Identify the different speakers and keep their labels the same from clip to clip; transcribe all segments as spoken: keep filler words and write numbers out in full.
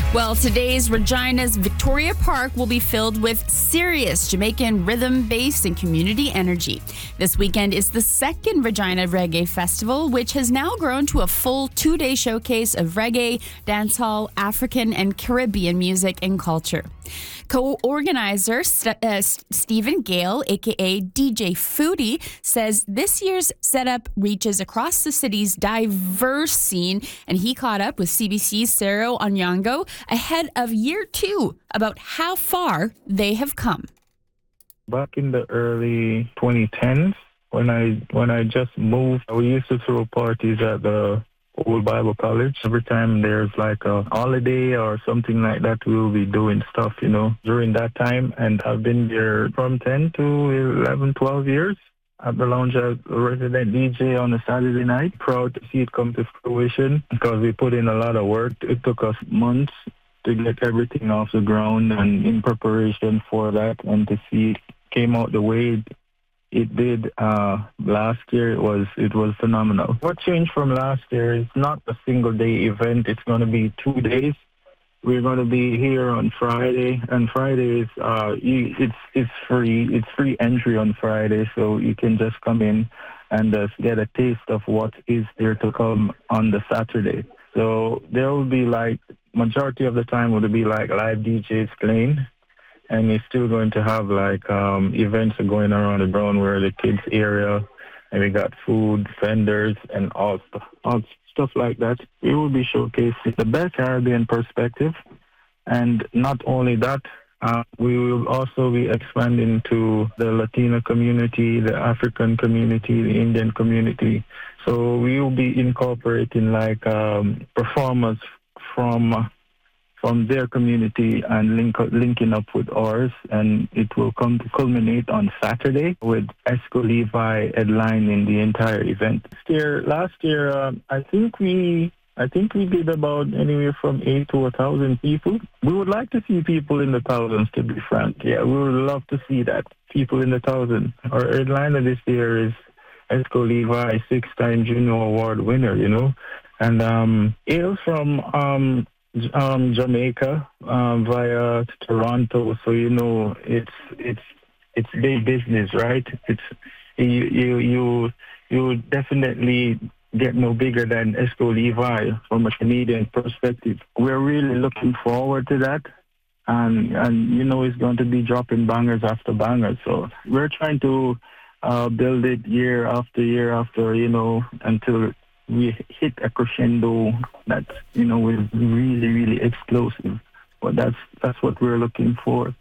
Speaker 1: Well, today's Regina's Victoria Park will be filled with serious Jamaican rhythm, bass, and community energy. This weekend is the second Regina Reggae Festival, which has now grown to a full two-day showcase of reggae, dancehall, African, and Caribbean music and culture. Co-organizer St- uh, Stephen Gale, aka D J Foodie, says this year's setup reaches across the city's diverse scene, and he caught up with C B C's Sarah Onyango ahead of year two about how far they have come.
Speaker 2: Back in the early twenty tens, when I when I just moved, we used to throw parties at the Old Bible College. Every time there's like a holiday or something like that, we'll be doing stuff, you know, during that time. And I've been there from ten to eleven, twelve years at the lounge as a resident D J on a Saturday night. Proud to see it come to fruition because we put in a lot of work. It took us months to get everything off the ground and in preparation for that, and to see it came out the way it did uh, last year. It was it was phenomenal. What changed from last year is not a single day event. It's going to be two days. We're going to be here on Friday, and Friday is uh, you, it's it's free. It's free entry on Friday, so you can just come in and uh, get a taste of what is there to come on the Saturday. So there will be like majority of the time will be like live D Js playing. And we're still going to have like um, events going around the ground where the kids area, and we got food, vendors, and all stuff, all stuff like that. We will be showcasing the best Caribbean perspective, and not only that, uh, we will also be expanding to the Latino community, the African community, the Indian community. So we will be incorporating like um, performers from from their community and link, linking up with ours, and it will come to culminate on Saturday with Esco Levi headlining the entire event. Last year, last year uh, I think we I think we did about anywhere from eight to a thousand people. We would like to see people in the thousands, to be frank. Yeah, we would love to see that, people in the thousands. Our headliner this year is Esco Levi, six-time Juno Award winner, you know, and um, hails from um, Um, Jamaica um, via Toronto, so you know it's it's it's big business, right? It's you you you you definitely get no bigger than Esco Levi from a Canadian perspective. We're really looking forward to that, and and you know it's going to be dropping bangers after bangers. So we're trying to uh, build it year after year after, you know, until we hit a crescendo that, you know, is really, really explosive. But that's that's what we're looking for.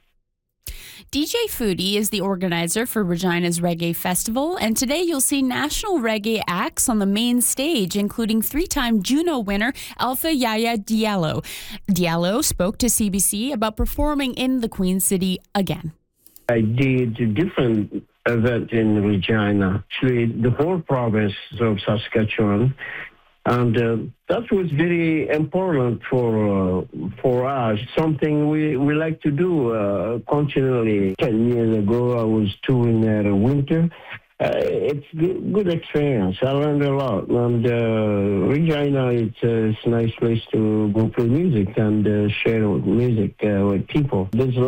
Speaker 1: D J Foodie is the organizer for Regina's Reggae Festival, and today you'll see national reggae acts on the main stage, including three-time Juno winner Alpha Yaya Diallo. Diallo spoke to C B C about performing in the Queen City again.
Speaker 3: I did different event in Regina, actually the whole province of Saskatchewan, and uh, that was very important for uh, for us. Something we, we like to do uh, continually. Ten years ago, I was touring in the winter. Uh, it's good, good experience. I learned a lot, and uh, Regina, it's a, it's a nice place to go play music and uh, share music uh, with people. There's a